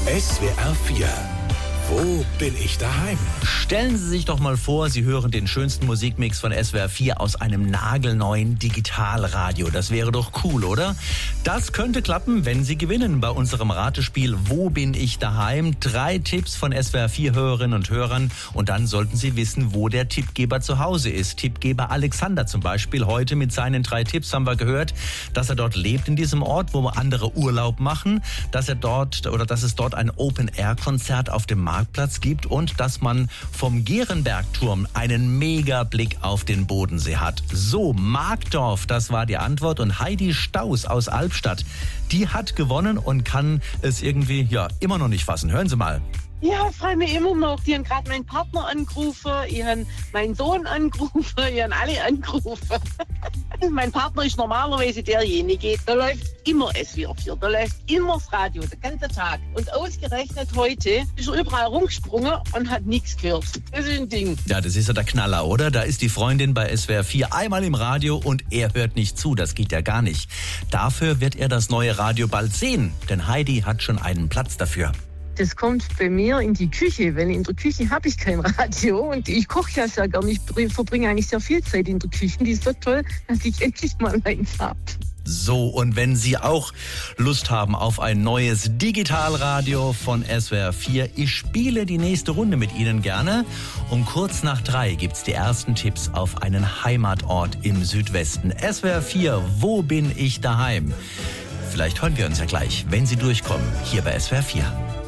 SWR 4. Wo bin ich daheim? Stellen Sie sich doch mal vor, Sie hören den schönsten Musikmix von SWR 4 aus einem nagelneuen Digitalradio. Das wäre doch cool, oder? Das könnte klappen, wenn Sie gewinnen bei unserem Ratespiel Wo bin ich daheim? 3 Tipps von SWR 4 Hörerinnen und Hörern und dann sollten Sie wissen, wo der Tippgeber zu Hause ist. Tippgeber Alexander zum Beispiel heute mit seinen 3 Tipps haben wir gehört, dass er dort lebt in diesem Ort, wo andere Urlaub machen, dass es dort ein Open-Air-Konzert auf dem Marktplatz gibt und dass man vom Gerenbergturm einen Megablick auf den Bodensee hat. So, Markdorf, das war die Antwort. Und Heidi Staus aus Albstadt, die hat gewonnen und kann es irgendwie immer noch nicht fassen. Hören Sie mal. Ja, freue mich immer noch. Die haben gerade meinen Partner angerufen, ich habe meinen Sohn angerufen, ich habe alle angerufen. Mein Partner ist normalerweise derjenige, da läuft immer SWR 4, da läuft immer das Radio, den ganzen Tag. Und ausgerechnet heute ist er überall rumgesprungen und hat nichts gehört. Das ist ein Ding. Ja, das ist ja der Knaller, oder? Da ist die Freundin bei SWR 4 einmal im Radio und er hört nicht zu. Das geht ja gar nicht. Dafür wird er das neue Radio bald sehen, denn Heidi hat schon einen Platz dafür. Das kommt bei mir in die Küche, weil in der Küche habe ich kein Radio und ich koche ja sehr gerne. Ich verbringe eigentlich sehr viel Zeit in der Küche. Die ist so toll, dass ich endlich mal eins habe. So, und wenn Sie auch Lust haben auf ein neues Digitalradio von SWR 4, ich spiele die nächste Runde mit Ihnen gerne. Um kurz nach 3 gibt's die ersten Tipps auf einen Heimatort im Südwesten. SWR 4, wo bin ich daheim? Vielleicht hören wir uns ja gleich, wenn Sie durchkommen, hier bei SWR 4.